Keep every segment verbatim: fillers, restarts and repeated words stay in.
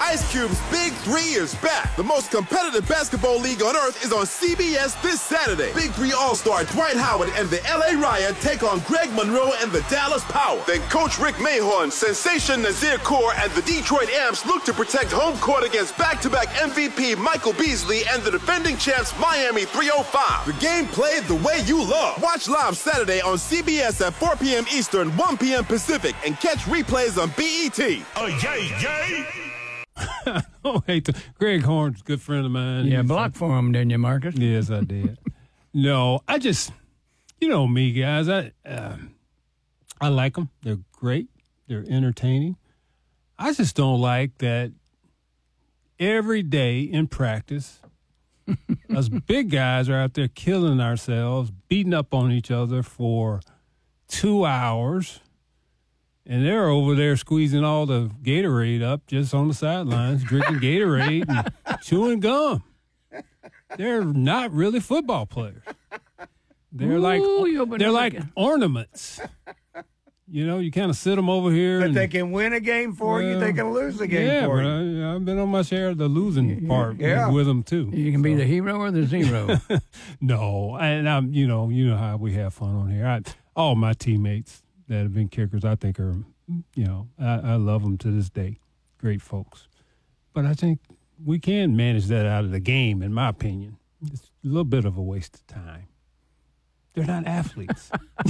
Ice Cube's Big Three is back. The most competitive basketball league on earth is on C B S this Saturday. Big Three All-Star Dwight Howard and the L A Riot take on Greg Monroe and the Dallas Power. Then Coach Rick Mahorn, Sensation Nazir Kaur, and the Detroit Amps look to protect home court against back-to-back M V P Michael Beasley and the defending champs Miami three oh five. The game played the way you love. Watch live Saturday on C B S at four p.m. Eastern, one p.m. Pacific, and catch replays on B E T. Oh, yay, yay! Oh, hey, Greg Horn's a good friend of mine. Yeah, He's block a, for him, didn't you, Marcus? Yes, I did. No, I just, you know me, guys. I uh, I like them. They're great. They're entertaining. I just don't like that every day in practice, us big guys are out there killing ourselves, beating up on each other for two hours. And they're over there squeezing all the Gatorade up just on the sidelines, drinking Gatorade and chewing gum. They're not really football players. They're Ooh, like they're like ornaments. You know, you kind of sit them over here. But and, they can win a game for well, you. They can lose a game yeah, for but you. I, I've been on my share of the losing part Yeah. with them too. You can be so. the hero or the zero. No, and I'm you know you know how we have fun on here. I, all my teammates that have been kickers, I think are you know I, I love them to this day. Great folks, but I think we can manage that out of the game. In my opinion, it's a little bit of a waste of time. They're not athletes.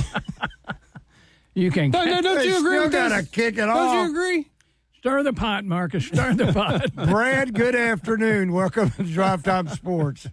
You can don't, don't, don't They you agree still with gotta this? kick it Don't off. you agree? stir the pot, Marcus. Stir the pot. Brad, good afternoon. Welcome to Drive Time Sports.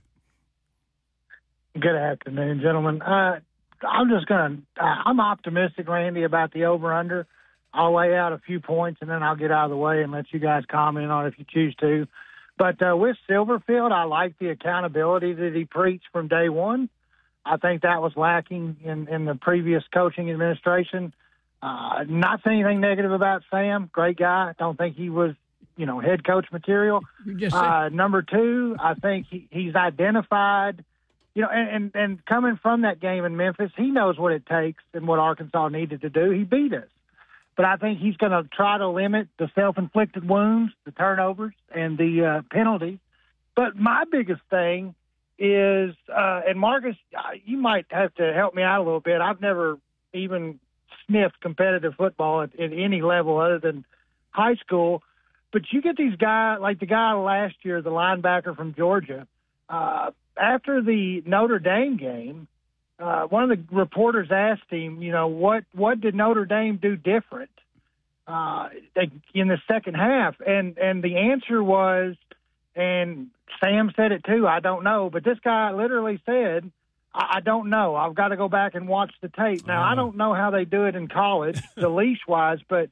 Good afternoon, gentlemen. Uh, I'm just going to, uh, I'm optimistic, Randy, about the over-under. I'll lay out a few points, and then I'll get out of the way and let you guys comment on it if you choose to. But uh, with Silverfield, I like the accountability that he preached from day one. I think that was lacking in, in the previous coaching administration. Uh, not saying anything negative about Sam. Great guy. Don't think he was, you know, head coach material. You just Uh, number two, I think he, he's identified, you know, and, and, and coming from that game in Memphis, he knows what it takes and what Arkansas needed to do. He beat us. But I think he's going to try to limit the self-inflicted wounds, the turnovers, and the uh, penalties. But my biggest thing is, uh, and Marcus, you might have to help me out a little bit. I've never even sniffed competitive football at, at any level other than high school. But you get these guys, like the guy last year, the linebacker from Georgia, uh, after the Notre Dame game, uh, one of the reporters asked him, you know, what, what did Notre Dame do different uh, in the second half? And, and the answer was, and Sam said it too, I don't know, but this guy literally said, I, I don't know. I've got to go back and watch the tape. Now, uh-huh. I don't know how they do it in college, the leash-wise, but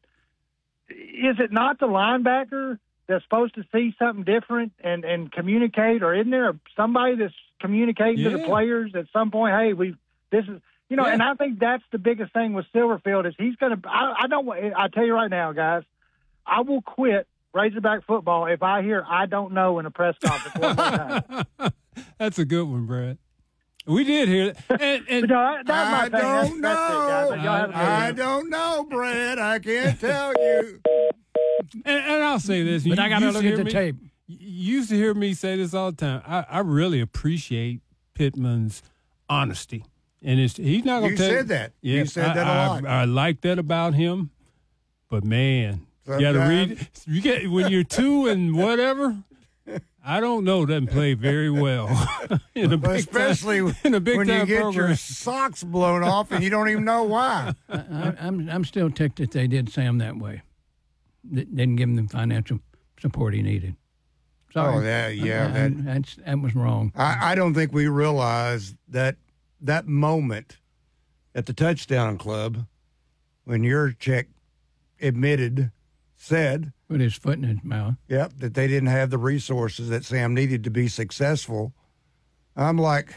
is it not the linebacker that's supposed to see something different and, and communicate, or isn't there somebody that's communicating yeah. to the players at some point, hey, we this is, you know, yeah. and I think that's the biggest thing with Silverfield is he's going to, I don't, I tell you right now, guys, I will quit Razorback football if I hear I don't know in a press conference one more time. That's a good one, Brad. We did hear that. And, and no, that, that's I my thing. don't that's, know. that's it, guys. I, I don't know, Brad. I can't tell you. And, and I'll say this. But you, I got to look at the me, tape. You used to hear me say this all the time. I, I really appreciate Pittman's honesty. And it's, he's not going You to tell said that. Yeah, You said I, that a I, lot. I, I like that about him. But, man, Sometimes. you got to read. You get, when you're two and whatever, I don't know, doesn't play very well. in a Well, big especially time, in a big when you time get program. your socks blown off and you don't even know why. I, I, I'm I'm still ticked that they did Sam that way. They didn't give him the financial support he needed. Sorry. Oh, yeah, yeah. I, I, that, that's, that was wrong. I, I don't think we realize that that moment at the touchdown club when your check admitted, said, Put his foot in his mouth. yep, that they didn't have the resources that Sam needed to be successful. I'm like,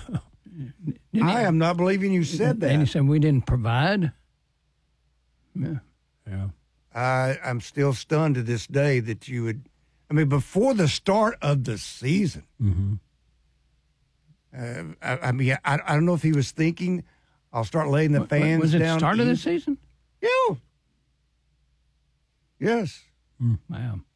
I am not believing you said And he that. said, we didn't provide. Yeah. Yeah. I, I'm still stunned to this day that you would, I mean, before the start of the season, Mm-hmm. uh, I, I mean, I, I don't know if he was thinking, I'll start laying the What- fans was it down. start of the easy. season? Yeah. Yes. Wow.